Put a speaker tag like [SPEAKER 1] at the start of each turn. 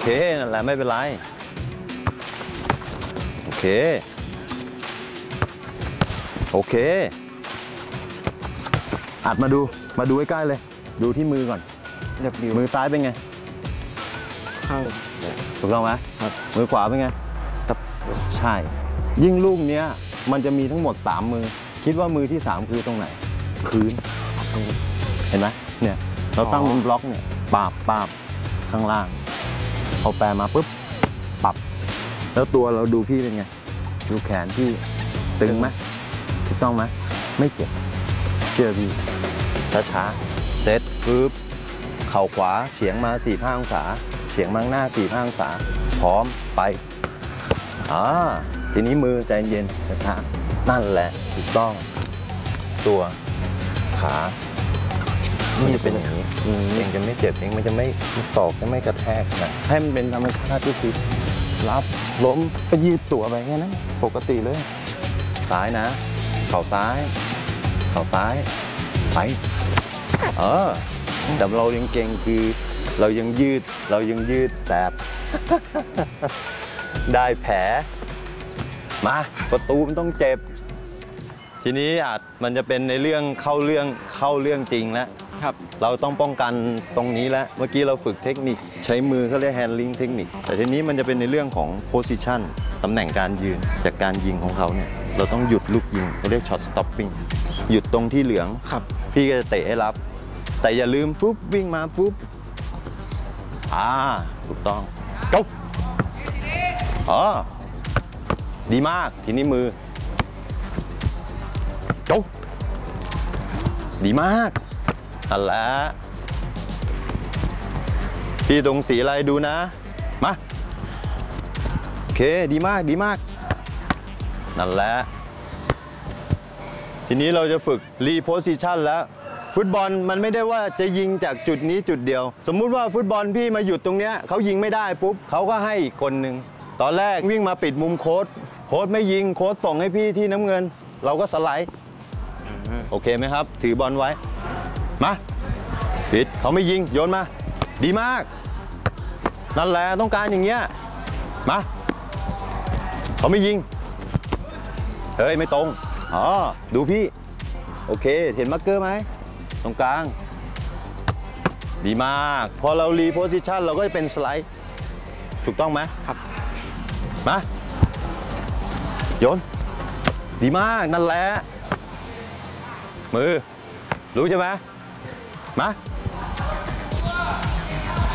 [SPEAKER 1] นั่นแหละไม่เป็นไรโอเคอัดมาดูใกล้ๆเลยดูที่มือก่อนมือซ้ายเป็นไง
[SPEAKER 2] ข้าง
[SPEAKER 1] ถูกต้องไหมมือขวาเป็นไงใช่ยิ่งลูกเนี้ยมันจะมีทั้งหมด3มือคิดว่ามือที่3คือตรงไหนพื้นเห็นไหมเนี่ยเราตั้งเป็นบล็อกเนี่ยปาบข้างล่างเอาแปรมาปุ๊บปรับแล้วตัวเราดูพี่เป็นไงดูแขนพี่ตึงไหมถูกต้องไหมไม่เจ็บเชื่อพี่ช้าเซตปึ๊บเข่าขวาเฉียงมา45 องศาเฉียงมาข้างหน้า45 องศาพร้อมไปทีนี้มือใจเย็นช้านั่นแหละถูกต้องตัวขามันจะเป็นอย่างนี้เองจะไม่เจ็บเองมันจะไม่ตอกจะไม่กระแทกนะให้มันเป็นธรรมชาติที่คือรับล้มไปยืดตัวไปแค่นั้นปกติเลยซ้ายนะเข่าซ้ายไปแต่เรายังเก่งคือเรายังยืดแสบ ได้แผลมาประตูมันต้องเจ็บทีนี้มันจะเป็นในเรื่องเข้าเรื่องจริงแล้วครับเราต้องป้องกันตรงนี้แล้วเมื่อกี้เราฝึกเทคนิคใช้มือเขาเรียก handling เทคนิคแต่ทีนี้มันจะเป็นในเรื่องของ position ตำแหน่งการยืนจากการยิงของเขาเนี่ยเราต้องหยุดลูกยิงเขาเรียก shot stopping หยุดตรงที่เหลืองครับพี่ก็จะเตะให้รับแต่อย่าลืมฟุ๊บวิ่งมาฟุ๊บถูกต้องจบดีมากทีนี้มือจบดีมากนั่นแหละพี่ตรงสีอะไรดูนะมาโอเคดีมากนั่นแหละทีนี้เราจะฝึกรีโพสิชันแล้วฟุตบอลมันไม่ได้ว่าจะยิงจากจุดนี้จุดเดียวสมมุติว่าฟุตบอลพี่มาหยุดตรงเนี้ยเขายิงไม่ได้ปุ๊บเขาก็ให้อีกคนหนึ่งตอนแรกวิ่งมาปิดมุมโค้ชไม่ยิงโค้ชส่งให้พี่ที่น้ำเงินเราก็สไลด์โอเคไหมครับถือบอลไว้มาปิดเขาไม่ยิงโยนมาดีมากนั่นแหละต้องการอย่างเงี้ยมาเขาไม่ยิงเฮ้ยไม่ตรงดูพี่โอเคเห็นมาร์คเกอร์ไหมตรงกลางดีมากพอเรารีโพสิชันเราก็จะเป็นสไลด์ถูกต้องไหมครับมาโยนดีมากนั่นแหละมือรู้ใช่ไหมมา